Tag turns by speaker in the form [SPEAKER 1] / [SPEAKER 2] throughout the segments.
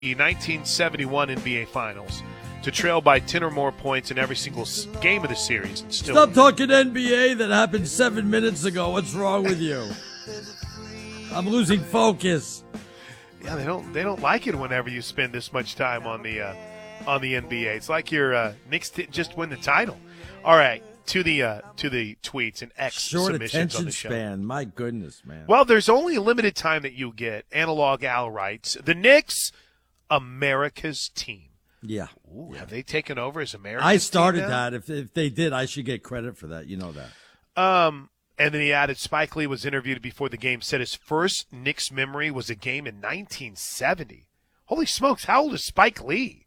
[SPEAKER 1] the 1971 NBA Finals to trail by 10 or more points in every single game of the series. And still
[SPEAKER 2] Stop talking NBA. That happened 7 minutes ago. What's wrong with you? I'm losing focus.
[SPEAKER 1] Yeah, they don't like it whenever you spend this much time on the NBA. It's like your Knicks just win the title. All right, to the tweets and X
[SPEAKER 2] Short
[SPEAKER 1] submissions on
[SPEAKER 2] attention
[SPEAKER 1] the show.
[SPEAKER 2] span. My goodness, man.
[SPEAKER 1] Well, there's only a limited time that you get. Analog Al writes, the Knicks, America's team.
[SPEAKER 2] Yeah.
[SPEAKER 1] Ooh, have they taken over as America's
[SPEAKER 2] I started
[SPEAKER 1] team now?
[SPEAKER 2] that. If they did, I should get credit for that. You know that.
[SPEAKER 1] And then he added, Spike Lee was interviewed before the game, said his first Knicks memory was a game in 1970. Holy smokes, how old is Spike Lee?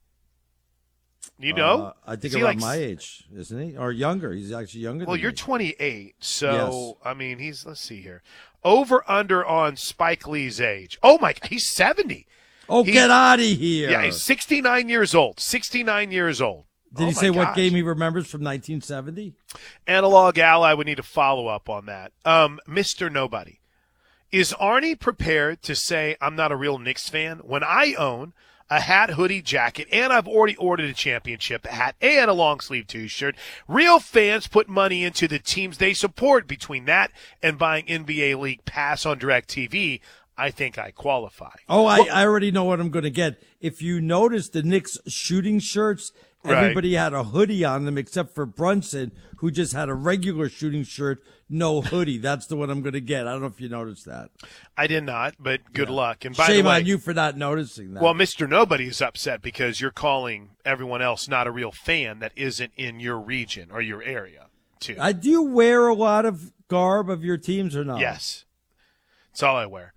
[SPEAKER 1] You know?
[SPEAKER 2] I think
[SPEAKER 1] Is he
[SPEAKER 2] around
[SPEAKER 1] like
[SPEAKER 2] my age, isn't he? Or younger. He's actually younger
[SPEAKER 1] Well,
[SPEAKER 2] than
[SPEAKER 1] you're
[SPEAKER 2] me.
[SPEAKER 1] 28, so,
[SPEAKER 2] Yes.
[SPEAKER 1] I mean, let's see here. Over, under on Spike Lee's age. Oh, my, he's 70.
[SPEAKER 2] Get out of here.
[SPEAKER 1] Yeah, he's 69 years old. 69 years old.
[SPEAKER 2] Did he say what game he remembers from 1970?
[SPEAKER 1] Analog Al, I would need a follow-up on that. Mr. Nobody. Is Arnie prepared to say I'm not a real Knicks fan when I own a hat, hoodie, jacket, and I've already ordered a championship hat and a long-sleeve T-shirt? Real fans put money into the teams they support. Between that and buying NBA League Pass on DirecTV, I think I qualify.
[SPEAKER 2] Oh, I already know what I'm going to get. If you notice the Knicks shooting shirts, everybody had a hoodie on them except for Brunson, who just had a regular shooting shirt, no hoodie. That's the one I'm going to get. I don't know if you noticed that.
[SPEAKER 1] I did not, but good luck. And by
[SPEAKER 2] Shame
[SPEAKER 1] the way,
[SPEAKER 2] on you for not noticing that.
[SPEAKER 1] Well, Mr. Nobody is upset because you're calling everyone else not a real fan that isn't in your region or your area, too.
[SPEAKER 2] Do you wear a lot of garb of your teams or not?
[SPEAKER 1] Yes. That's all I wear.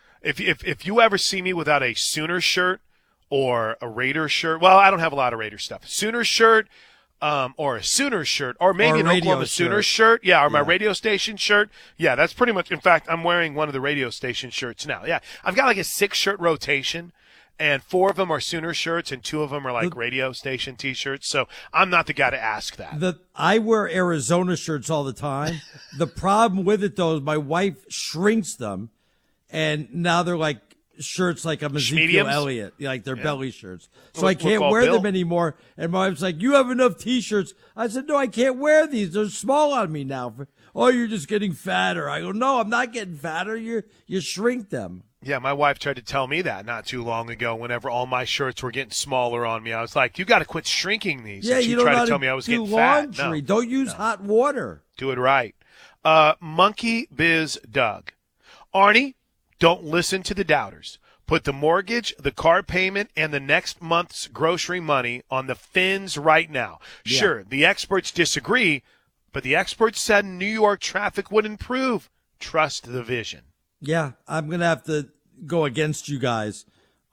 [SPEAKER 1] If you ever see me without a Sooner shirt or a Raider shirt, well, I don't have a lot of Raider stuff. Sooner shirt, or a Sooner shirt, or maybe an Oklahoma Sooner shirt. Yeah, or my radio station shirt. Yeah, that's pretty much. In fact, I'm wearing one of the radio station shirts now. Yeah, I've got like a 6-shirt rotation, and 4 of them are Sooner shirts, and 2 of them are like radio station T-shirts. So I'm not the guy to ask that.
[SPEAKER 2] I wear Arizona shirts all the time. The problem with it, though, is my wife shrinks them, and now they're like shirts like I'm Ezekiel Elliott, like they're belly shirts. So I can't wear them anymore. And my wife's like, you have enough T-shirts. I said, no, I can't wear these. They're small on me now. Oh, you're just getting fatter. I go, no, I'm not getting fatter. You shrink them.
[SPEAKER 1] Yeah, my wife tried to tell me that not too long ago whenever all my shirts were getting smaller on me. I was like, you got to quit shrinking these.
[SPEAKER 2] Yeah,
[SPEAKER 1] and she
[SPEAKER 2] you don't
[SPEAKER 1] tried
[SPEAKER 2] know
[SPEAKER 1] to tell me I was
[SPEAKER 2] do
[SPEAKER 1] getting
[SPEAKER 2] laundry.
[SPEAKER 1] fat. No,
[SPEAKER 2] don't use hot water.
[SPEAKER 1] Do it right. Monkey Biz Doug. Arnie, don't listen to the doubters. Put the mortgage, the car payment, and the next month's grocery money on the Fins right now.
[SPEAKER 2] Yeah.
[SPEAKER 1] Sure, the experts disagree, but the experts said New York traffic would improve. Trust the vision.
[SPEAKER 2] Yeah, I'm going to have to go against you guys.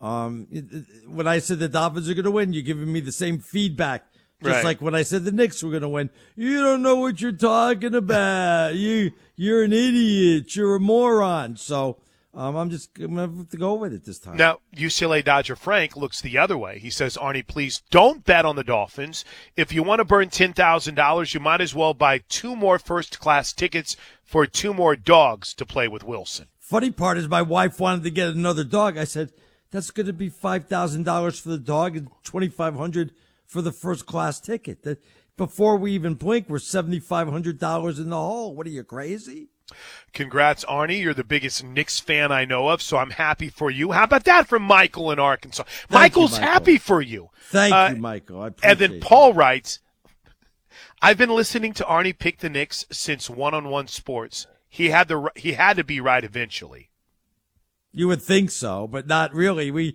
[SPEAKER 2] When I said the Dolphins are going to win, you're giving me the same feedback. Just like when I said the Knicks were going to win. You don't know what you're talking about. You're an idiot. You're a moron. So I'm going to have to go with it this time.
[SPEAKER 1] Now, UCLA Dodger Frank looks the other way. He says, Arnie, please don't bet on the Dolphins. If you want to burn $10,000, you might as well buy 2 more first-class tickets for 2 more dogs to play with Wilson.
[SPEAKER 2] Funny part is my wife wanted to get another dog. I said, that's going to be $5,000 for the dog and $2,500 for the first-class ticket. Before we even blink, we're $7,500 in the hole. What are you, crazy?
[SPEAKER 1] Congrats, Arnie. You're the biggest Knicks fan I know of, so I'm happy for you. How about that from Michael in Arkansas? Michael's happy for you.
[SPEAKER 2] Thank you, Michael. I appreciate
[SPEAKER 1] And then Paul writes, I've been listening to Arnie pick the Knicks since One-on-One Sports. He had to be right eventually.
[SPEAKER 2] You would think so, but not really.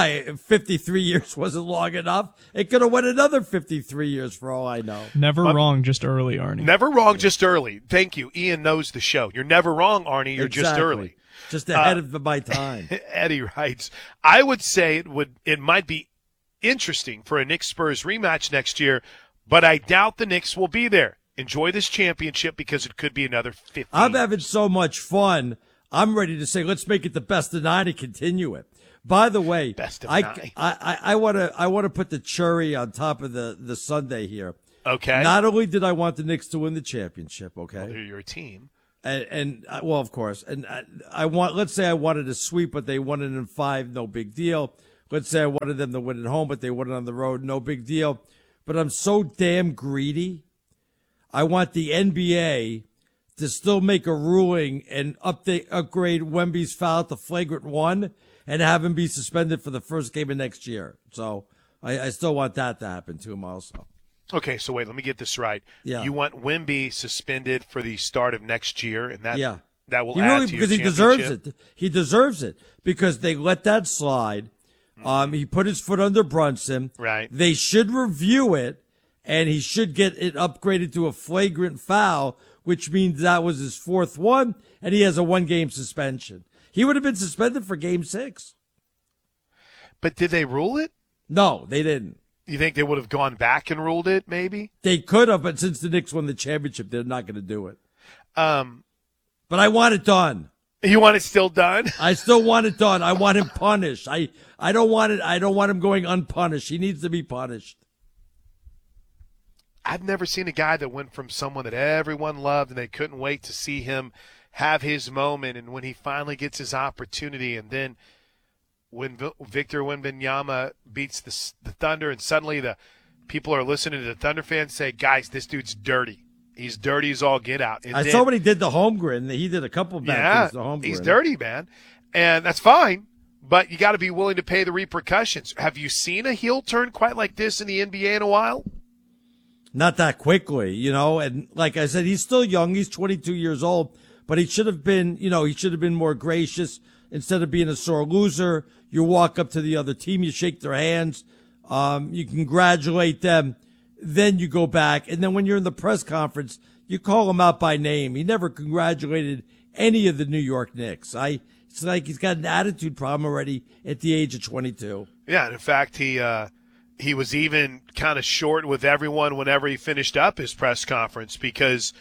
[SPEAKER 2] 53 years wasn't long enough. It could have went another 53 years for all I know.
[SPEAKER 3] Never wrong, just early, Arnie.
[SPEAKER 1] Never wrong, just early. Thank you. Ian knows the show. You're never wrong, Arnie. You're just early.
[SPEAKER 2] Just ahead of my time.
[SPEAKER 1] Eddie writes, I would say it might be interesting for a Knicks-Spurs rematch next year, but I doubt the Knicks will be there. Enjoy this championship because it could be another 50.
[SPEAKER 2] I'm having so much fun. I'm ready to say, let's make it the best of 9 and continue it. By the way,
[SPEAKER 1] best of 9.
[SPEAKER 2] I want to put the cherry on top of the sundae here.
[SPEAKER 1] Okay.
[SPEAKER 2] Not only did I want the Knicks to win the championship, okay,
[SPEAKER 1] well, they're your team,
[SPEAKER 2] and well, of course, and let's say I wanted a sweep, but they won it in 5, no big deal. let's say I wanted them to win at home, but they won it on the road. No big deal. But I'm so damn greedy. I want the NBA to still make a ruling and upgrade Wemby's foul to flagrant 1 and have him be suspended for the first game of next year. So I still want that to happen to him also.
[SPEAKER 1] Okay, so wait, let me get this right.
[SPEAKER 2] Yeah.
[SPEAKER 1] You want Wemby suspended for the start of next year, and that will
[SPEAKER 2] he
[SPEAKER 1] add
[SPEAKER 2] really,
[SPEAKER 1] to your
[SPEAKER 2] because he
[SPEAKER 1] championship?
[SPEAKER 2] deserves it. He deserves it because they let that slide. He put his foot under Brunson.
[SPEAKER 1] Right.
[SPEAKER 2] They should review it, and he should get it upgraded to a flagrant foul, which means that was his 4th one, and he has a 1-game suspension. He would have been suspended for Game 6.
[SPEAKER 1] But did they rule it?
[SPEAKER 2] No, they didn't.
[SPEAKER 1] You think they would have gone back and ruled it, maybe?
[SPEAKER 2] They could have, but since the Knicks won the championship, they're not going to do it.
[SPEAKER 1] But
[SPEAKER 2] I want it done.
[SPEAKER 1] You want it still done?
[SPEAKER 2] I still want it done. I want him punished. I don't want it. I don't want him going unpunished. He needs to be punished.
[SPEAKER 1] I've never seen a guy that went from someone that everyone loved and they couldn't wait to see him have his moment, and when he finally gets his opportunity, and then when Victor Wembanyama beats the Thunder, and suddenly the people are listening to the Thunder fans say, guys, this dude's dirty. He's dirty as all get out. And
[SPEAKER 2] I saw what he did to Holmgren. He did a couple bad things to Holmgren.
[SPEAKER 1] He's dirty, man. And that's fine, but you got to be willing to pay the repercussions. Have you seen a heel turn quite like this in the NBA in a while?
[SPEAKER 2] Not that quickly, and like I said, he's still young. He's 22 years old, but he should have been, he should have been more gracious. Instead of being a sore loser, you walk up to the other team, you shake their hands, you congratulate them, then you go back. And then when you're in the press conference, you call them out by name. He never congratulated any of the New York Knicks. It's like he's got an attitude problem already at the age of 22.
[SPEAKER 1] Yeah, and in fact, he was even kind of short with everyone whenever he finished up his press conference because,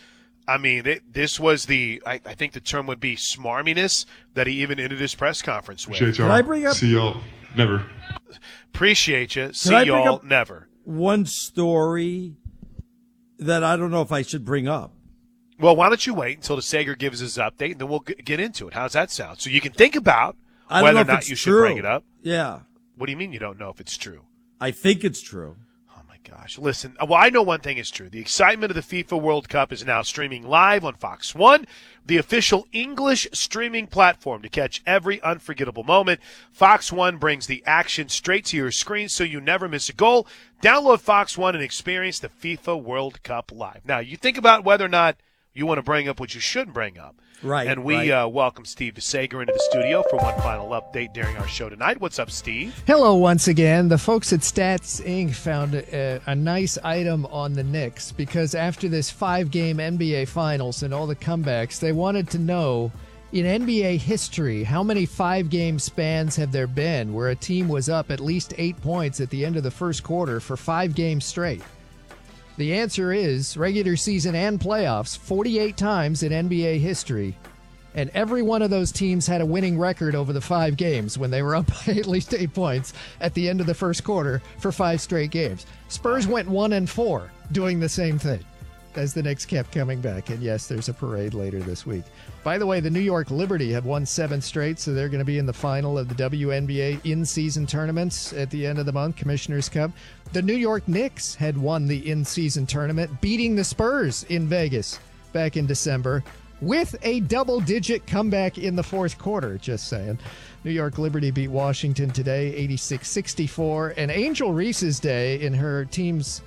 [SPEAKER 1] this was I think the term would be smarminess that he even ended his press conference with.
[SPEAKER 4] Appreciate y'all.
[SPEAKER 2] Can I bring up?
[SPEAKER 4] See y'all never.
[SPEAKER 1] Appreciate you. See y'all never.
[SPEAKER 2] One story that I don't know if I should bring up.
[SPEAKER 1] Well, why don't you wait until the Sager gives his update, and then we'll get into it. How's that sound? So you can think about whether or not you should bring it up.
[SPEAKER 2] Yeah.
[SPEAKER 1] What do you mean you don't know if it's true?
[SPEAKER 2] I think it's true.
[SPEAKER 1] Oh, my gosh. Listen, well, I know one thing is true. The excitement of the FIFA World Cup is now streaming live on Fox One, the official English streaming platform to catch every unforgettable moment. Fox One brings the action straight to your screen so you never miss a goal. Download Fox One and experience the FIFA World Cup live. Now, you think about whether or not you want to bring up what you shouldn't bring up.
[SPEAKER 2] Right.
[SPEAKER 1] And we welcome Steve DeSager into the studio for one final update during our show tonight. What's up, Steve?
[SPEAKER 3] Hello once again. The folks at Stats Inc. found a nice item on the Knicks because after this 5-game NBA Finals and all the comebacks, they wanted to know, in NBA history, how many 5-game spans have there been where a team was up at least 8 points at the end of the first quarter for 5 games straight? The answer is regular season and playoffs, 48 times in NBA history. And every one of those teams had a winning record over the 5 games when they were up by at least 8 points at the end of the first quarter for 5 straight games. Spurs went 1-4 doing the same thing as the Knicks kept coming back. And yes, there's a parade later this week. By the way, the New York Liberty have won 7 straight, so they're going to be in the final of the WNBA in-season tournaments at the end of the month, Commissioner's Cup. The New York Knicks had won the in-season tournament, beating the Spurs in Vegas back in December with a double-digit comeback in the fourth quarter, just saying. New York Liberty beat Washington today, 86-64. And Angel Reese's day in her team's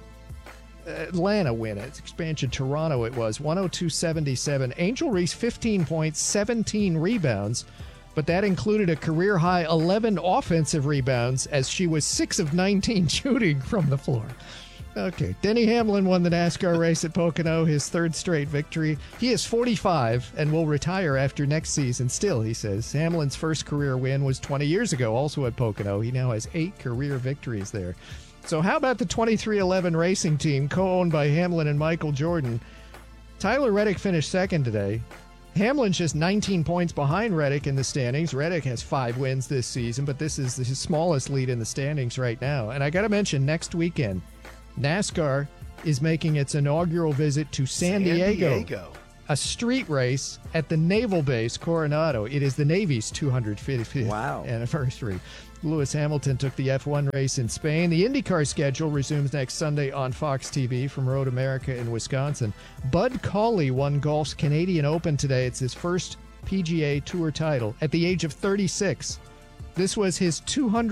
[SPEAKER 3] Atlanta win. It's expansion Toronto it was, 102-77. Angel Reese, 15 points, 17 rebounds, but that included a career-high 11 offensive rebounds as she was 6 of 19 shooting from the floor. Okay, Denny Hamlin won the NASCAR race at Pocono, his 3rd straight victory. He is 45 and will retire after next season still, he says. Hamlin's first career win was 20 years ago, also at Pocono. He now has 8 career victories there. So how about the 23XI racing team, co-owned by Hamlin and Michael Jordan? Tyler Reddick finished 2nd today. Hamlin's just 19 points behind Reddick in the standings. Reddick has 5 wins this season, but this is his smallest lead in the standings right now. And I got to mention, next weekend, NASCAR is making its inaugural visit to San Diego. A street race at the Naval Base Coronado. It is the Navy's 250th anniversary. Lewis Hamilton took the F1 race in Spain. The IndyCar schedule resumes next Sunday on Fox TV from Road America in Wisconsin. Bud Cauley won golf's Canadian Open today. It's his first PGA Tour title at the age of 36. This was his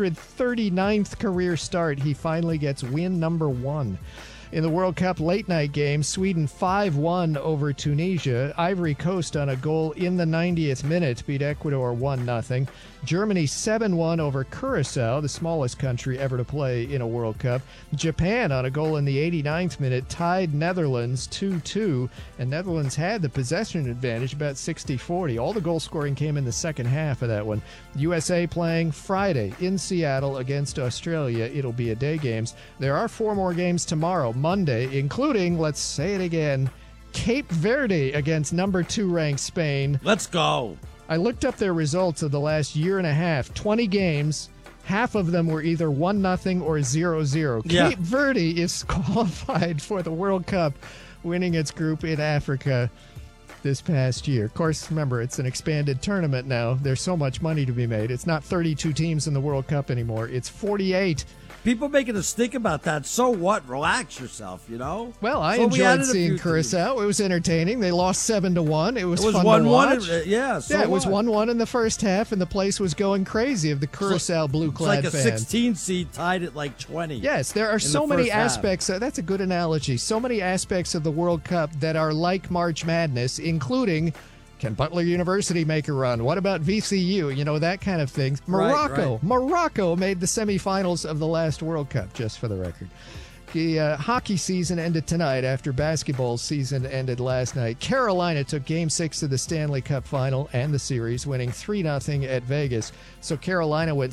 [SPEAKER 3] 239th career start. He finally gets win number 1. In the World Cup late-night game, Sweden 5-1 over Tunisia. Ivory Coast on a goal in the 90th minute beat Ecuador 1-0. Germany 7-1 over Curacao, the smallest country ever to play in a World Cup. Japan on a goal in the 89th minute tied Netherlands 2-2, and Netherlands had the possession advantage about 60-40. All the goal scoring came in the second half of that one. USA playing Friday in Seattle against Australia. It'll be a day games. There are 4 more games tomorrow, Monday, including, let's say it again, Cape Verde against number 2 ranked Spain.
[SPEAKER 2] Let's go.
[SPEAKER 3] I looked up their results of the last year and a half. 20 games, half of them were either 1-0 or 0-0.
[SPEAKER 2] Yeah.
[SPEAKER 3] Cape Verde is qualified for the World Cup, winning its group in Africa this past year. Of course, remember, it's an expanded tournament now. There's so much money to be made. It's not 32 teams in the World Cup anymore. It's 48.
[SPEAKER 2] People making us think about that. So what? Relax yourself, you know?
[SPEAKER 3] Well, I
[SPEAKER 2] So we
[SPEAKER 3] enjoyed
[SPEAKER 2] added a
[SPEAKER 3] seeing
[SPEAKER 2] few
[SPEAKER 3] Curacao. It was entertaining. They lost 7-1. It was fun to
[SPEAKER 2] 1-1.
[SPEAKER 3] watch.
[SPEAKER 2] Yeah, so
[SPEAKER 3] It was
[SPEAKER 2] what?
[SPEAKER 3] 1-1 in the first half, and the place was going crazy of the Curacao
[SPEAKER 2] It's
[SPEAKER 3] blue-clad
[SPEAKER 2] like a
[SPEAKER 3] fans.
[SPEAKER 2] 16 seed tied at like 20.
[SPEAKER 3] Yes, there are
[SPEAKER 2] in
[SPEAKER 3] so
[SPEAKER 2] the
[SPEAKER 3] many
[SPEAKER 2] first half.
[SPEAKER 3] aspects. That's a good analogy. So many aspects of the World Cup that are like March Madness, including, can Butler University make a run? What about VCU? You know, that kind of thing. Morocco.
[SPEAKER 2] Right.
[SPEAKER 3] Morocco made the semifinals of the last World Cup, just for the record. The hockey season ended tonight after basketball season ended last night. Carolina took Game 6 of the Stanley Cup Final and the series, winning 3-0 at Vegas. So Carolina went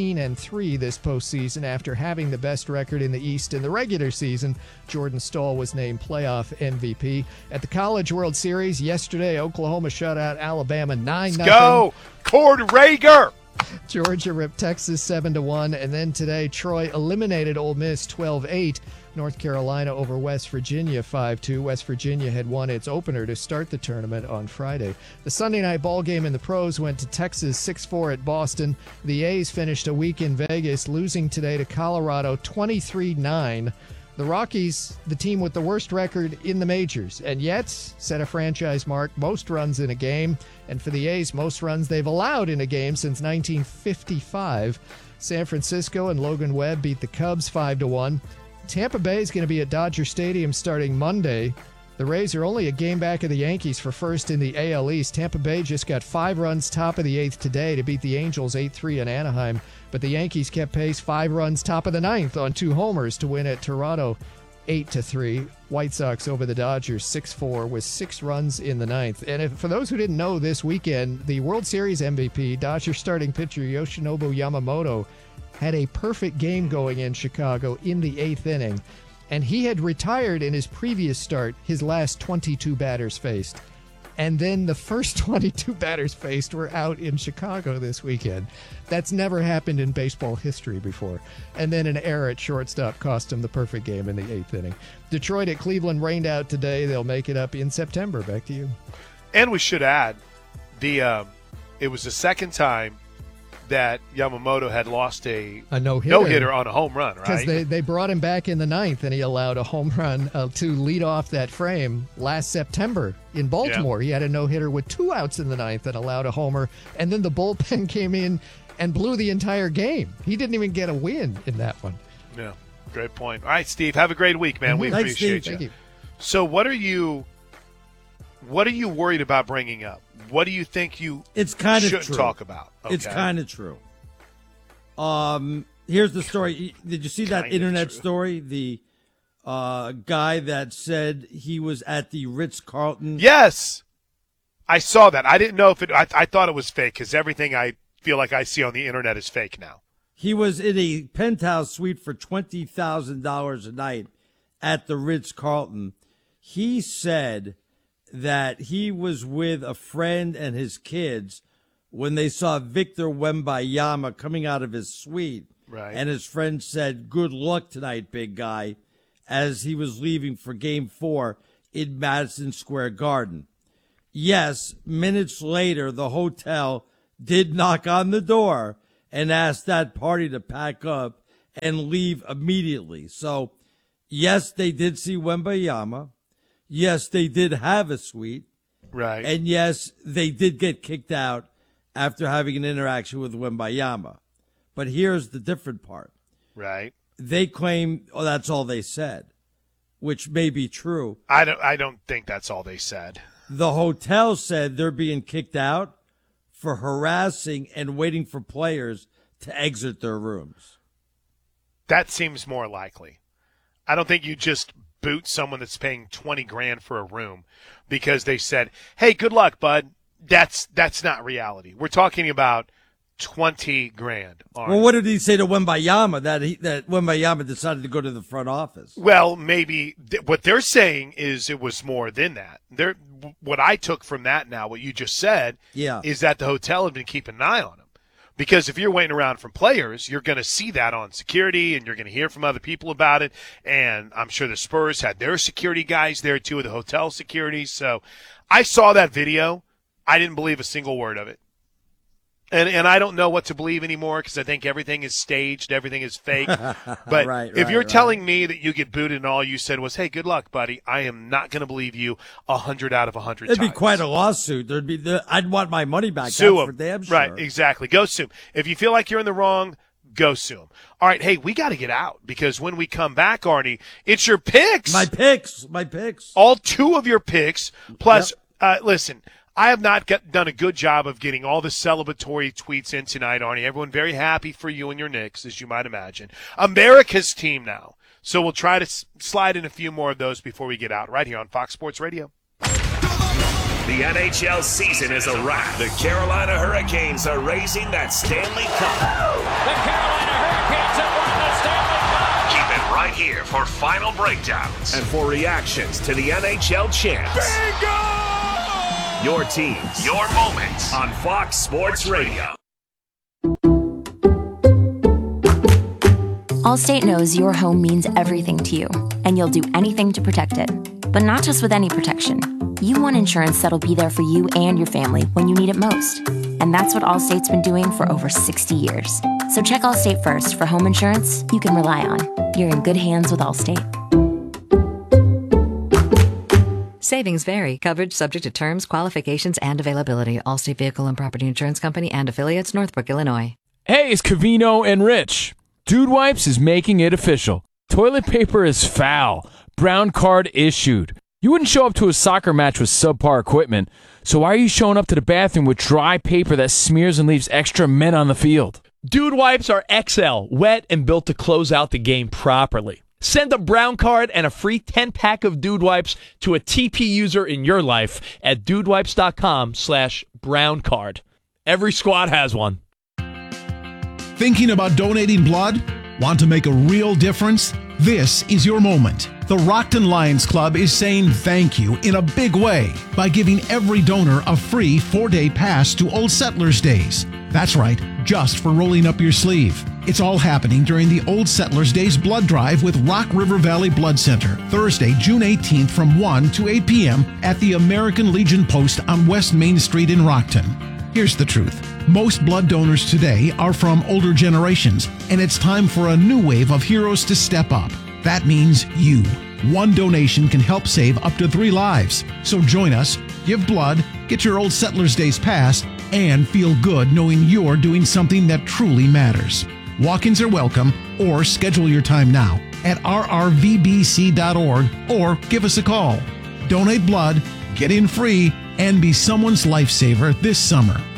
[SPEAKER 3] 16-3 this postseason after having the best record in the East in the regular season. Jordan Staal was named playoff MVP. At the College World Series yesterday, Oklahoma shut out Alabama 9-0.
[SPEAKER 1] Go, Cord Rager!
[SPEAKER 3] Georgia ripped Texas 7-1, and then today Troy eliminated Ole Miss 12-8. North Carolina over West Virginia 5-2. West Virginia had won its opener to start the tournament on Friday. The Sunday night ball game in the pros went to Texas 6-4 at Boston. The A's finished a week in Vegas, losing today to Colorado 23-9. The Rockies, the team with the worst record in the majors, and yet set a franchise mark, most runs in a game, and for the A's, most runs they've allowed in a game since 1955. San Francisco and Logan Webb beat the Cubs 5-1. Tampa Bay is going to be at Dodger Stadium starting Monday. The Rays are only a game back of the Yankees for first in the AL East. Tampa Bay just got 5 runs top of the 8th today to beat the Angels 8-3 in Anaheim. But the Yankees kept pace 5 runs top of the 9th on 2 homers to win at Toronto 8-3. White Sox over the Dodgers 6-4 with 6 runs in the 9th. And for those who didn't know, this weekend, the World Series MVP, Dodger starting pitcher Yoshinobu Yamamoto, had a perfect game going in Chicago in the 8th inning. And he had retired in his previous start, his last 22 batters faced. And then the first 22 batters faced were out in Chicago this weekend. That's never happened in baseball history before. And then an error at shortstop cost him the perfect game in the 8th inning. Detroit at Cleveland rained out today. They'll make it up in September. Back to you.
[SPEAKER 1] And we should add, it was the second time that Yamamoto had lost a no-hitter on a home run, right?
[SPEAKER 3] Because they brought him back in the 9th, and he allowed a home run to lead off that frame last September in Baltimore. Yeah. He had a no-hitter with 2 outs in the 9th and allowed a homer, and then the bullpen came in and blew the entire game. He didn't even get a win in that one.
[SPEAKER 1] Yeah, great point. All right, Steve, have a great week, man. We
[SPEAKER 2] Thanks,
[SPEAKER 1] appreciate
[SPEAKER 2] Steve.
[SPEAKER 1] you.
[SPEAKER 3] Thank you.
[SPEAKER 1] So what are you worried about bringing up? What do you think you shouldn't talk about? Okay.
[SPEAKER 2] It's kind of true. Here's the story. Did you see that internet story? The guy that said he was at the Ritz-Carlton.
[SPEAKER 1] Yes, I saw that. I didn't know if I thought it was fake because everything I feel like I see on the internet is fake now.
[SPEAKER 2] He was in a penthouse suite for $20,000 a night at the Ritz-Carlton. He said that he was with a friend and his kids when they saw Victor Wembanyama coming out of his suite.
[SPEAKER 1] Right.
[SPEAKER 2] And his friend said, "Good luck tonight, big guy," as he was leaving for Game 4 in Madison Square Garden. Yes, minutes later, the hotel did knock on the door and asked that party to pack up and leave immediately. So, yes, they did see Wembanyama. Yes, they did have a suite.
[SPEAKER 1] Right.
[SPEAKER 2] And yes, they did get kicked out after having an interaction with Wembanyama. But here's the different part.
[SPEAKER 1] Right.
[SPEAKER 2] They claim, oh, that's all they said, which may be true.
[SPEAKER 1] I don't think that's all they said.
[SPEAKER 2] The hotel said they're being kicked out for harassing and waiting for players to exit their rooms.
[SPEAKER 1] That seems more likely. I don't think you just boot someone that's paying $20,000 for a room because they said, "Hey, good luck, bud." That's not reality. We're talking about $20,000.
[SPEAKER 2] Well, what did he say to Wembanyama that Wembanyama decided to go to the front office?
[SPEAKER 1] Well, maybe what they're saying is it was more than that. What I took from that now, what you just said, is that the hotel had been keeping an eye on him. Because if you're waiting around for players, you're going to see that on security, and you're going to hear from other people about it. And I'm sure the Spurs had their security guys there too, the hotel security. So I saw that video. I didn't believe a single word of it. And I don't know what to believe anymore because I think everything is staged, everything is fake. But if you're telling me that you get booted and all you said was, "Hey, good luck, buddy," I am not going to believe you 100 out of 100 times.
[SPEAKER 2] It'd be quite a lawsuit. I'd want my money back.
[SPEAKER 1] Sue
[SPEAKER 2] that's
[SPEAKER 1] him.
[SPEAKER 2] For damn sure.
[SPEAKER 1] Right, exactly. Go sue him. If you feel like you're in the wrong, go sue him. All right, hey, we got to get out because when we come back, Arnie, it's your picks.
[SPEAKER 2] My picks.
[SPEAKER 1] All two of your picks. Plus, listen, I have not done a good job of getting all the celebratory tweets in tonight, Arnie. Everyone very happy for you and your Knicks, as you might imagine. America's team now. So we'll try to slide in a few more of those before we get out right here on Fox Sports Radio.
[SPEAKER 4] The NHL season is a wrap. The Carolina Hurricanes are raising that Stanley Cup.
[SPEAKER 5] The Carolina Hurricanes have won the Stanley Cup.
[SPEAKER 4] Keep it right here for final breakdowns and for reactions to the NHL champs.
[SPEAKER 5] Bingo!
[SPEAKER 4] Your teams, your moments on Fox Sports Radio.
[SPEAKER 6] Allstate knows your home means everything to you, and you'll do anything to protect it. But not just with any protection. You want insurance that'll be there for you and your family when you need it most. And that's what Allstate's been doing for over 60 years. So check Allstate first for home insurance you can rely on. You're in good hands with Allstate.
[SPEAKER 7] Savings vary. Coverage subject to terms, qualifications, and availability. Allstate Vehicle and Property Insurance Company and affiliates, Northbrook, Illinois.
[SPEAKER 8] Hey, it's Covino and Rich. Dude Wipes is making it official. Toilet paper is foul. Brown card issued. You wouldn't show up to a soccer match with subpar equipment, so why are you showing up to the bathroom with dry paper that smears and leaves extra men on the field?
[SPEAKER 9] Dude Wipes are XL, wet and built to close out the game properly. Send a brown card and a free 10-pack of Dude Wipes to a TP user in your life at dudewipes.com/brown card. Every squad has one.
[SPEAKER 10] Thinking about donating blood? Want to make a real difference? This is your moment. The Rockton Lions Club is saying thank you in a big way by giving every donor a free 4-day pass to Old Settlers Days. That's right, just for rolling up your sleeve. It's all happening during the Old Settlers Days blood drive with Rock River Valley Blood Center, Thursday, June 18th from 1 to 8 p.m. at the American Legion Post on West Main Street in Rockton. Here's the truth. Most blood donors today are from older generations, and it's time for a new wave of heroes to step up. That means you. One donation can help save up to 3 lives. So join us, give blood, get your Old Settlers Days pass, and feel good knowing you're doing something that truly matters. Walk-ins are welcome, or schedule your time now at rrvbc.org or give us a call. Donate blood, get in free, and be someone's lifesaver this summer.